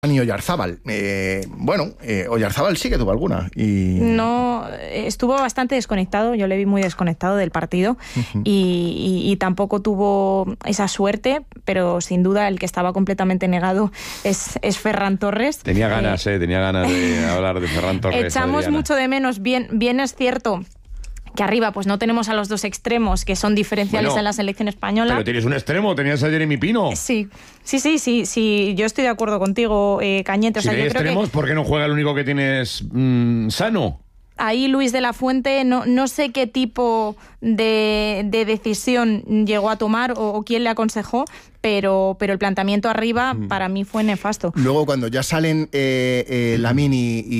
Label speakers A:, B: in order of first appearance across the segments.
A: Ni Oyarzábal. Oyarzábal sí que tuvo alguna.
B: No, estuvo bastante desconectado, yo le vi muy desconectado del partido y tampoco tuvo esa suerte, pero sin duda el que estaba completamente negado es Ferran Torres.
C: Tenía ganas de hablar de Ferran Torres.
B: Echamos
C: Adriana.
B: mucho de menos, bien es cierto que arriba pues no tenemos a los dos extremos que son diferenciales en la selección española.
C: Pero tienes un extremo, tenías a Jeremy Pino.
B: Sí, yo estoy de acuerdo contigo, Cañete. O sea,
C: Si no hay
B: yo creo
C: extremos,
B: que
C: ¿por qué no juega el único que tienes sano?
B: ahí Luis de la Fuente, no sé qué tipo de decisión llegó a tomar o quién le aconsejó, pero el planteamiento arriba para mí fue nefasto.
A: Luego, cuando ya salen Lamine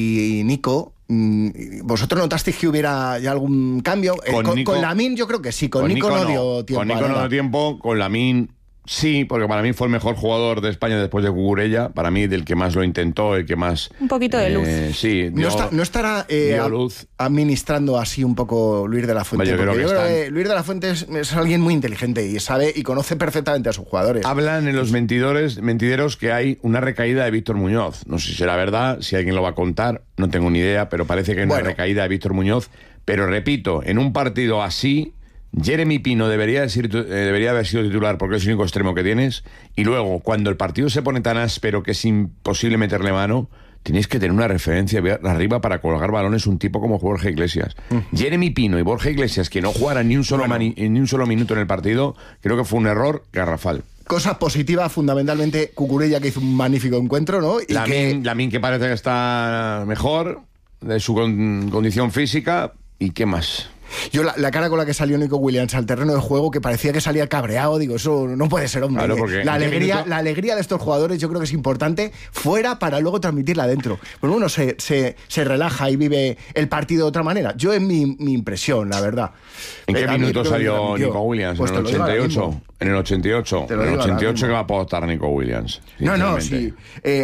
A: y Nico, ¿vosotros notasteis que hubiera ya algún cambio? Con Lamine yo creo que sí, con Nico no dio tiempo.
C: Con Nico no dio tiempo, con Lamine sí, porque para mí fue el mejor jugador de España después de Cucurella, para mí del que más lo intentó, el que más...
B: Un poquito de luz.
C: Sí.
A: ¿No estará
C: luz.
A: administrando así un poco Luis de la Fuente?
C: Yo creo que
A: Luis de la Fuente es alguien muy inteligente y sabe y conoce perfectamente a sus jugadores.
C: Hablan en los mentideros que hay una recaída de Víctor Muñoz. No sé si será verdad, si alguien lo va a contar, no tengo ni idea, pero parece que hay una recaída de Víctor Muñoz. Pero repito, en un partido así, Jeremy Pino debería haber sido titular porque es el único extremo que tienes, y luego, cuando el partido se pone tan áspero que es imposible meterle mano, tienes que tener una referencia arriba para colgar balones, un tipo como Borja Iglesias. Jeremy Pino y Borja Iglesias, que no jugaran ni un solo minuto en el partido, creo que fue un error garrafal.
A: Cosas positivas, fundamentalmente Cucurella, que hizo un magnífico encuentro, ¿no?
C: Lamine, que parece que está mejor de su condición física, ¿y qué más?
A: Yo la cara con la que salió Nico Williams al terreno de juego, que parecía que salía cabreado, digo, eso no puede ser, hombre.
C: Claro, porque
A: la alegría de estos jugadores yo creo que es importante fuera para luego transmitirla adentro. Bueno, uno se relaja y vive el partido de otra manera. Yo es mi impresión, la verdad.
C: ¿En qué minuto salió Nico Williams?
A: Pues
C: ¿En el 88? En el 88. En el 88 que va a apostar Nico Williams.
A: No, sí.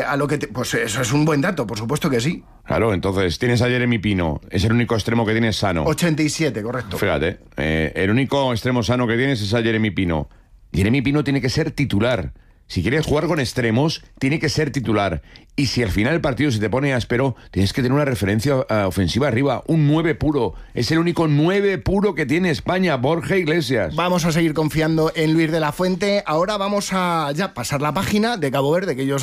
A: Pues eso es un buen dato, por supuesto que sí.
C: Claro, entonces tienes a Jeremy Pino, es el único extremo que tienes sano.
A: 87, correcto.
C: Fíjate, el único extremo sano que tienes es a Jeremy Pino. Jeremy Pino tiene que ser titular. Si quieres jugar con extremos, tiene que ser titular. Y si al final el partido se te pone áspero, tienes que tener una referencia ofensiva arriba, un 9 puro. Es el único 9 puro que tiene España, Borja Iglesias.
A: Vamos a seguir confiando en Luis de la Fuente. Ahora vamos a ya pasar la página de Cabo Verde, que ellos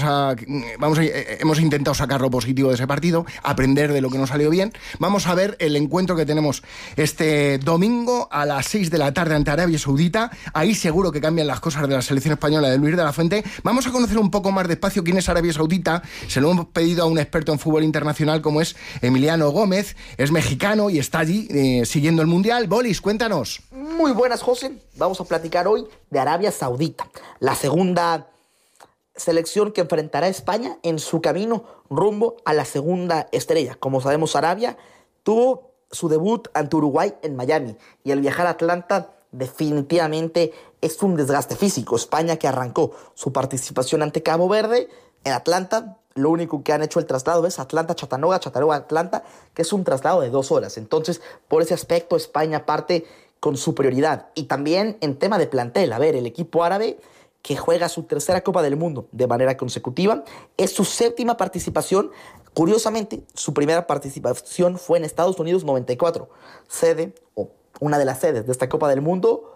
A: hemos intentado sacar lo positivo de ese partido, aprender de lo que nos salió bien. Vamos a ver el encuentro que tenemos este domingo a las 6 de la tarde ante Arabia Saudita. Ahí seguro que cambian las cosas de la selección española de Luis de la Fuente. Vamos a conocer un poco más despacio quién es Arabia Saudita. Se lo hemos pedido a un experto en fútbol internacional como es Emiliano Gómez. Es mexicano y está allí siguiendo el Mundial. Bolis, cuéntanos.
D: Muy buenas, José. Vamos a platicar hoy de Arabia Saudita, la segunda selección que enfrentará a España en su camino rumbo a la segunda estrella. Como sabemos, Arabia tuvo su debut ante Uruguay en Miami y al viajar a Atlanta definitivamente es un desgaste físico. España, que arrancó su participación ante Cabo Verde en Atlanta, lo único que han hecho el traslado es Atlanta-Chattanooga, Chattanooga-Atlanta, que es un traslado de 2 horas. Entonces, por ese aspecto, España parte con superioridad. Y también en tema de plantel, a ver, el equipo árabe, que juega su tercera Copa del Mundo de manera consecutiva, es su 7ª participación. Curiosamente, su primera participación fue en Estados Unidos 94, sede o una de las sedes de esta Copa del Mundo.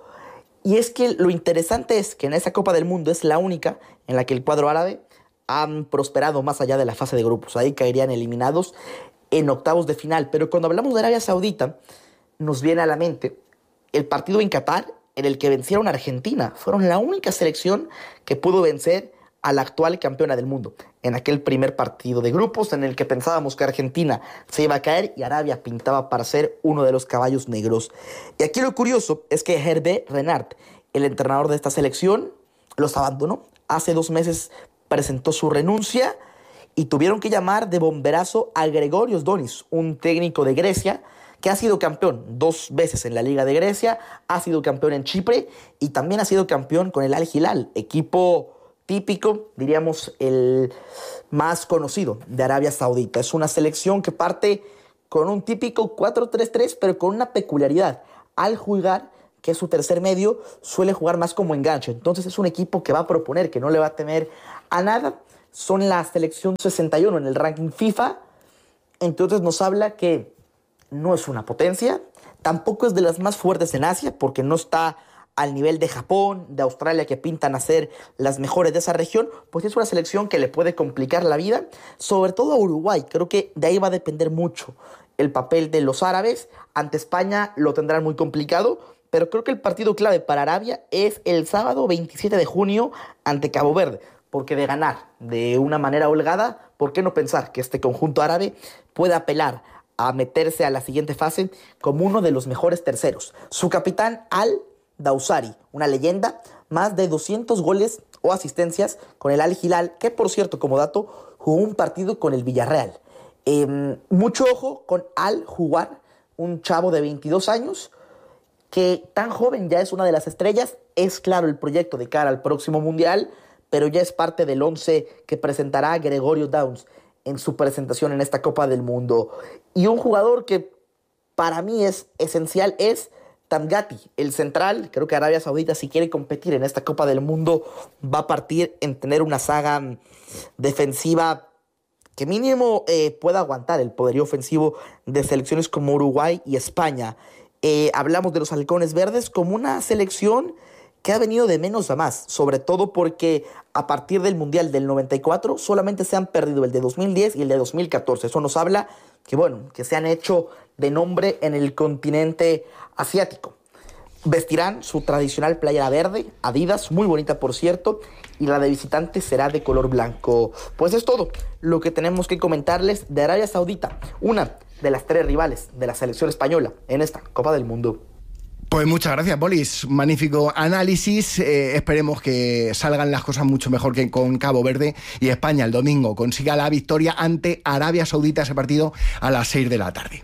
D: Y es que lo interesante es que en esa Copa del Mundo es la única en la que el cuadro árabe han prosperado más allá de la fase de grupos. Ahí caerían eliminados en octavos de final. Pero cuando hablamos de Arabia Saudita, nos viene a la mente el partido en Qatar en el que vencieron a Argentina. Fueron la única selección que pudo vencer a la actual campeona del mundo en aquel primer partido de grupos en el que pensábamos que Argentina se iba a caer y Arabia pintaba para ser uno de los caballos negros. Y aquí lo curioso es que Hervé Renard, el entrenador de esta selección, los abandonó. Hace 2 meses presentó su renuncia y tuvieron que llamar de bomberazo a Gregorios Donis, un técnico de Grecia que ha sido campeón 2 veces en la Liga de Grecia, ha sido campeón en Chipre y también ha sido campeón con el Al Hilal, equipo típico, diríamos, el más conocido de Arabia Saudita. Es una selección que parte con un típico 4-3-3, pero con una peculiaridad. Al jugar, que es su tercer medio, suele jugar más como enganche. Entonces es un equipo que va a proponer, que no le va a temer a nada, son la selección 61 en el ranking FIFA. Entonces nos habla que no es una potencia, tampoco es de las más fuertes en Asia, porque no está al nivel de Japón, de Australia, que pintan a ser las mejores de esa región. Pues es una selección que le puede complicar la vida, sobre todo a Uruguay. Creo que de ahí va a depender mucho el papel de los árabes. Ante España lo tendrán muy complicado, pero creo que el partido clave para Arabia es el sábado 27 de junio ante Cabo Verde, porque de ganar de una manera holgada, ¿por qué no pensar que este conjunto árabe puede apelar a meterse a la siguiente fase como uno de los mejores terceros? Su capitán Al-Dawsari, una leyenda, más de 200 goles o asistencias con el Al-Hilal, que por cierto, como dato, jugó un partido con el Villarreal. Mucho ojo con Al-Juwar, un chavo de 22 años, que tan joven ya es una de las estrellas. Es claro el proyecto de cara al próximo Mundial, pero ya es parte del 11 que presentará Gregorio Downs en su presentación en esta Copa del Mundo. Y un jugador que para mí es esencial es Tamgati, el central. Creo que Arabia Saudita, si quiere competir en esta Copa del Mundo, va a partir en tener una saga defensiva que mínimo pueda aguantar el poderío ofensivo de selecciones como Uruguay y España. Hablamos de los halcones verdes como una selección que ha venido de menos a más, sobre todo porque a partir del Mundial del 94 solamente se han perdido el de 2010 y el de 2014. Eso nos habla que se han hecho de nombre en el continente asiático. Vestirán su tradicional playera verde, Adidas, muy bonita por cierto, y la de visitante será de color blanco. Pues es todo lo que tenemos que comentarles de Arabia Saudita, una de las 3 rivales de la selección española en esta Copa del Mundo.
A: Pues muchas gracias, Bolis. Magnífico análisis. Esperemos que salgan las cosas mucho mejor que con Cabo Verde y España el domingo consiga la victoria ante Arabia Saudita, ese partido a las 6 de la tarde.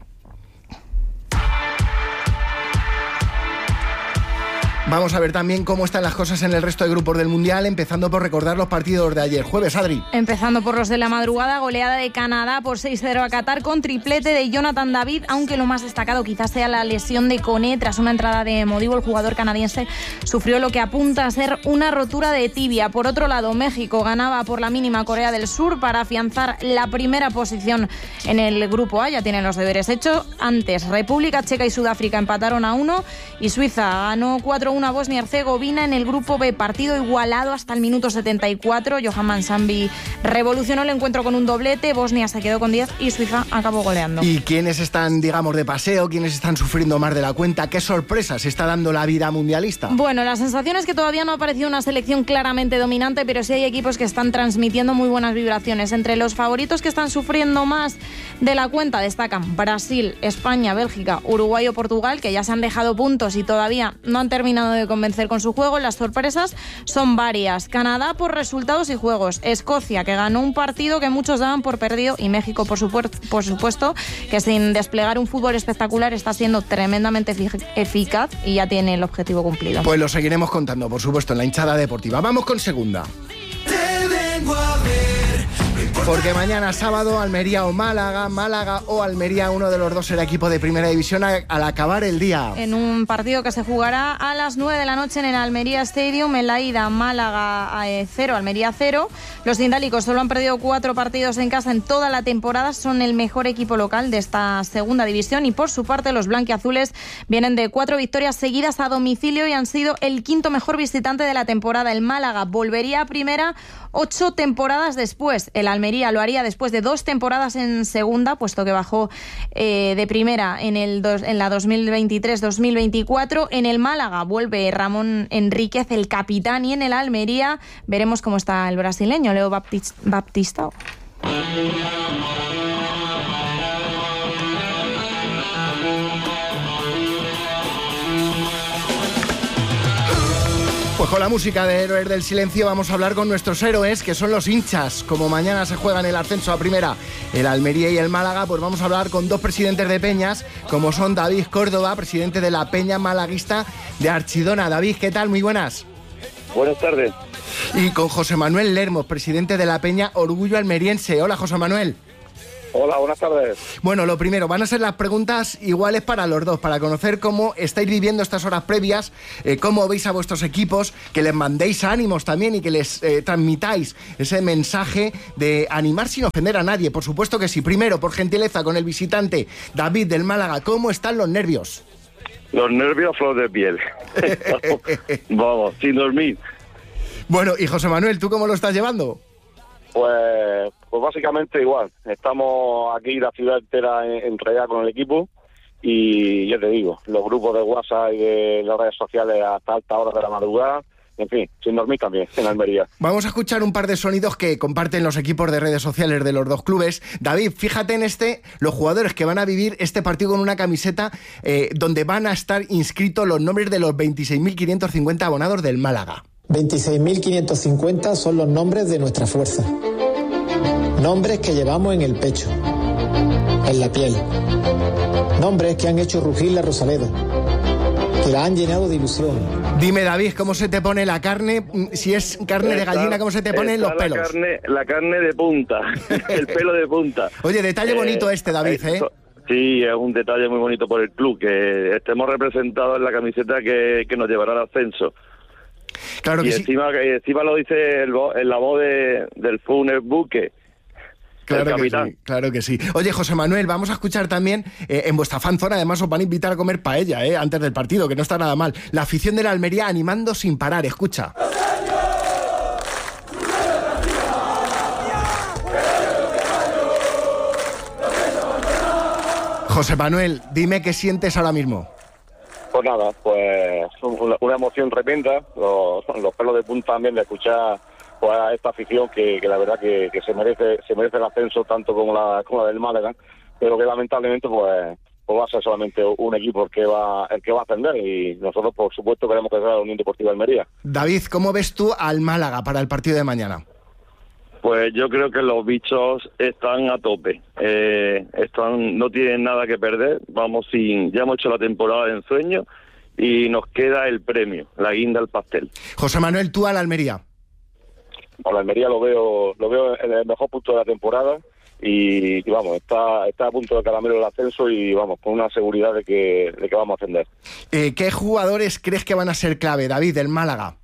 A: Vamos a ver también cómo están las cosas en el resto de grupos del Mundial, empezando por recordar los partidos de ayer jueves, Adri.
B: Empezando por los de la madrugada, goleada de Canadá por 6-0 a Qatar con triplete de Jonathan David, aunque lo más destacado quizás sea la lesión de Koné. Tras una entrada de Modibo, el jugador canadiense sufrió lo que apunta a ser una rotura de tibia. Por otro lado, México ganaba por la mínima a Corea del Sur para afianzar la primera posición en el grupo A. Ya tienen los deberes hechos. Antes, República Checa y Sudáfrica empataron a 1 y Suiza ganó 4-1 a Bosnia-Herzegovina en el grupo B, partido igualado hasta el minuto 74. Johan Mansambi revolucionó el encuentro con un doblete, Bosnia se quedó con 10 y Suiza acabó goleando.
A: ¿Y quiénes están, digamos, de paseo? ¿Quiénes están sufriendo más de la cuenta? ¿Qué sorpresa se está dando la vida mundialista?
B: Bueno, la sensación es que todavía no ha aparecido una selección claramente dominante, pero sí hay equipos que están transmitiendo muy buenas vibraciones. Entre los favoritos que están sufriendo más de la cuenta destacan Brasil, España, Bélgica, Uruguay o Portugal, que ya se han dejado puntos y todavía no han terminado de convencer con su juego. Las sorpresas son varias. Canadá por resultados y juegos. Escocia, que ganó un partido que muchos daban por perdido, y México, por supuesto, que sin desplegar un fútbol espectacular está siendo tremendamente eficaz y ya tiene el objetivo cumplido.
A: Pues lo seguiremos contando, por supuesto, en la hinchada deportiva. Vamos con segunda. Porque mañana sábado Almería o Málaga, Málaga o Almería, uno de los dos será equipo de primera división al acabar el día.
B: En un partido que se jugará a las 9 de la noche en el Almería Stadium, en la ida Málaga 0, Almería 0. Los cindálicos solo han perdido 4 partidos en casa en toda la temporada, son el mejor equipo local de esta segunda división y por su parte los blanquiazules vienen de 4 victorias seguidas a domicilio y han sido el quinto mejor visitante de la temporada. El Málaga volvería a primera 8 temporadas después. El Almería lo haría después de 2 temporadas en segunda, puesto que bajó de primera en la 2023-2024. En el Málaga vuelve Ramón Enríquez, el capitán, y en el Almería veremos cómo está el brasileño, Leo Baptista.
A: Pues con la música de Héroes del Silencio vamos a hablar con nuestros héroes, que son los hinchas. Como mañana se juegan el ascenso a primera, el Almería y el Málaga, pues vamos a hablar con 2 presidentes de peñas, como son David Córdoba, presidente de la Peña Malaguista de Archidona. David, ¿qué tal? Muy buenas.
E: Buenas tardes.
A: Y con José Manuel Lermos, presidente de la Peña Orgullo Almeriense. Hola, José Manuel.
E: Hola, buenas tardes.
A: Bueno, lo primero, van a ser las preguntas iguales para los dos, para conocer cómo estáis viviendo estas horas previas, cómo veis a vuestros equipos, que les mandéis ánimos también y que les transmitáis ese mensaje de animar sin ofender a nadie. Por supuesto que sí. Primero, por gentileza, con el visitante David del Málaga, ¿cómo están los nervios?
E: Los nervios a flor de piel. Vamos, sin dormir.
A: Bueno, y José Manuel, ¿tú cómo lo estás llevando?
E: Pues básicamente igual. Estamos aquí la ciudad entera enredada con el equipo y ya te digo, los grupos de WhatsApp y de las redes sociales hasta altas horas de la madrugada. En fin, sin dormir también, en Almería.
A: Vamos a escuchar un par de sonidos que comparten los equipos de redes sociales de los dos clubes. David, fíjate en los jugadores que van a vivir este partido con una camiseta donde van a estar inscritos los nombres de los 26.550 abonados del Málaga.
F: 26.550 son los nombres de nuestra fuerza. Nombres que llevamos en el pecho, en la piel. Nombres que han hecho rugir la Rosaleda, que la han llenado de ilusión.
A: Dime, David, ¿cómo se te pone la carne? Si es carne de gallina, ¿cómo se te ponen los pelos?
E: La carne de punta, el pelo de punta.
A: Oye, detalle bonito David, ¿eh?
E: Sí, es un detalle muy bonito por el club, que estemos representados en la camiseta que nos llevará al ascenso.
A: Claro que
E: y
A: sí.
E: Encima lo dice en la voz del Funes Buque.
A: Claro que sí, claro que sí. Oye, José Manuel, vamos a escuchar también en vuestra fanzona, además os van a invitar a comer paella antes del partido, que no está nada mal. La afición de la Almería animando sin parar, escucha. José Manuel, dime qué sientes ahora mismo.
E: Pues nada, pues una emoción tremenda, los pelos de punta también de escuchar pues, a esta afición que la verdad que se merece el ascenso tanto como la del Málaga, pero que lamentablemente pues va a ser solamente un equipo el que va a ascender y nosotros por supuesto queremos que sea la Unión Deportiva Almería.
A: David, ¿cómo ves tú al Málaga para el partido de mañana?
E: Pues yo creo que los bichos están a tope, no tienen nada que perder, ya hemos hecho la temporada de ensueño y nos queda el premio, la guinda al pastel.
A: José Manuel, ¿tú a la Almería?
E: A la Almería lo veo en el mejor punto de la temporada y vamos, está a punto de caramelo el ascenso y vamos, con una seguridad de que vamos a ascender.
A: ¿Qué jugadores crees que van a ser clave, David, del Málaga?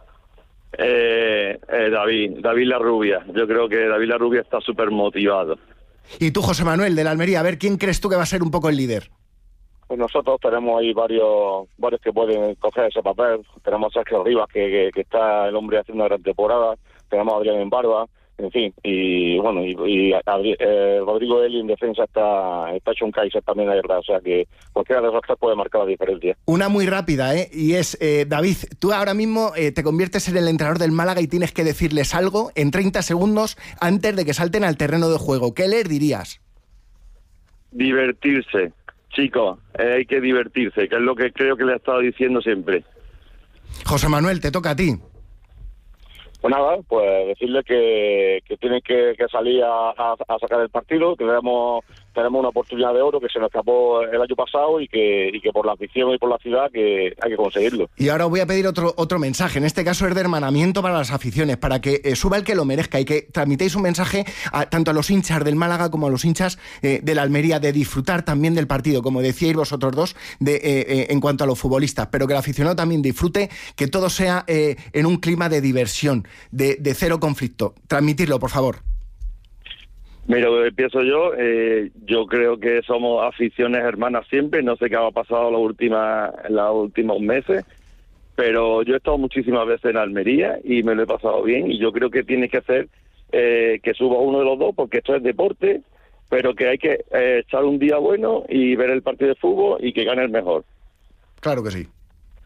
E: David Larrubia. Yo creo que David Larrubia está súper motivado.
A: Y tú, José Manuel, de la Almería, a ver, ¿quién crees tú que va a ser un poco el líder?
E: Pues nosotros tenemos ahí varios que pueden coger ese papel. Tenemos a Sergio Rivas, que está el hombre haciendo una gran temporada. Tenemos a Adrián en Barba, en fin. Y bueno, Rodrigo Eli en defensa está hecho un Kaiser también ahí, o sea que cualquiera de esos tres puede marcar la diferencia.
A: Una muy rápida, y es, David, tú ahora mismo te conviertes en el entrenador del Málaga y tienes que decirles algo en 30 segundos antes de que salten al terreno de juego. ¿Qué les dirías?
E: Divertirse, chicos, hay que divertirse, que es lo que creo que le he estado diciendo siempre.
A: José Manuel, te toca a ti.
E: Pues nada, pues decirles que tienen que salir a sacar el partido, que tenemos una oportunidad de oro que se nos escapó el año pasado y que por la afición y por la ciudad que hay que conseguirlo.
A: Y ahora os voy a pedir otro mensaje, en este caso es de hermanamiento para las aficiones, para que suba el que lo merezca y que transmitéis un mensaje tanto a los hinchas del Málaga como a los hinchas de la Almería, de disfrutar también del partido, como decíais vosotros dos, en cuanto a los futbolistas, pero que el aficionado también disfrute, que todo sea en un clima de diversión, de cero conflicto. Transmitirlo, por favor.
E: Mira, empiezo yo. Yo creo que somos aficiones hermanas siempre. No sé qué ha pasado los últimos meses, pero yo he estado muchísimas veces en Almería y me lo he pasado bien. Y yo creo que tiene que ser que suba uno de los dos, porque esto es deporte, pero que hay que echar un día bueno y ver el partido de fútbol y que gane el mejor.
A: Claro que sí.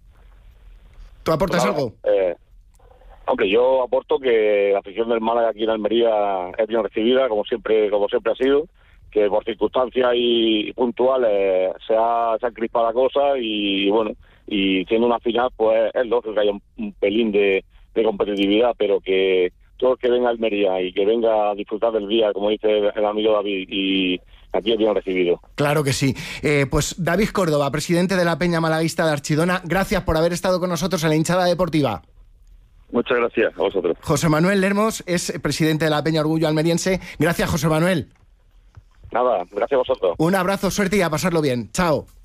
A: ¿Tú aportas algo?
E: Aunque yo aporto que la afición del Málaga aquí en Almería es bien recibida, como siempre ha sido, que por circunstancias y puntuales se ha crispado la cosa y bueno, y siendo una final pues es lógico que haya un pelín de competitividad, pero que todo el que venga a Almería y que venga a disfrutar del día, como dice el amigo David, y aquí es bien recibido.
A: Claro que sí. Pues David Córdoba, presidente de la Peña Malaguista de Archidona, gracias por haber estado con nosotros en la hinchada deportiva.
E: Muchas gracias a vosotros.
A: José Manuel Lermos es presidente de la Peña Orgullo Almeriense. Gracias, José Manuel.
E: Nada, gracias a vosotros.
A: Un abrazo, suerte y a pasarlo bien. Chao.